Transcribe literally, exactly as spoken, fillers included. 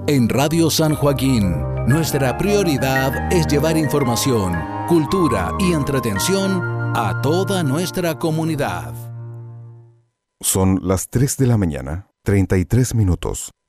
En Radio San Joaquín, nuestra prioridad es llevar información, cultura y entretención a toda nuestra comunidad. Son las tres de la mañana, treinta y tres minutos.